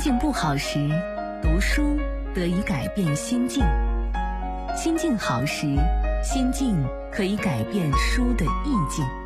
境不好时，读书得以改变心境；心境好时，心境可以改变书的意境。